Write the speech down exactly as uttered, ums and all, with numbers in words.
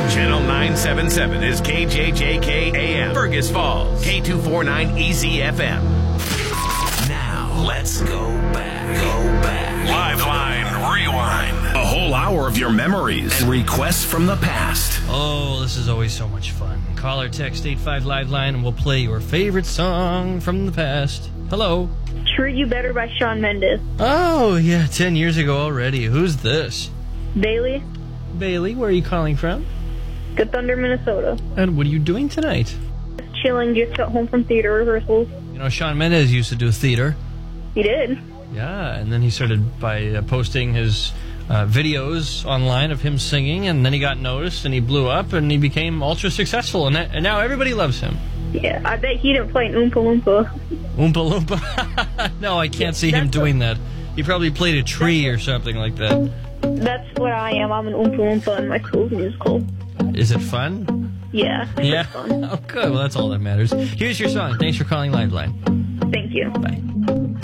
Channel nine seventy-seven is K J J K A M, Fergus Falls, K two forty-nine E Z F M. Now, let's go back. Go back. Liveline Rewind. A whole hour of your memories and requests from the past. Oh, this is always so much fun. Call or text eight five Liveline and we'll play your favorite song from the past. Hello. Treat You Better by Shawn Mendes. Oh, yeah, ten years ago already. Who's this? Bailey. Bailey, where are you calling from? Good Thunder, Minnesota. And what are you doing tonight? Just chilling, just got home from theater rehearsals. You know, Shawn Mendes used to do theater. He did. Yeah, and then he started by uh, posting his uh, videos online of him singing, and then he got noticed, and he blew up, and he became ultra successful, and, that, and now everybody loves him. Yeah, I bet he didn't play an Oompa Loompa. Oompa Loompa? No, I can't see him doing that. He probably played a tree or something like that. That's what I am. I'm an Oompa Loompa in my school musical. Is it fun? Yeah. Yeah? It's fun. Oh, good. Well, that's all that matters. Here's your song. Thanks for calling Liveline. Thank you. Bye.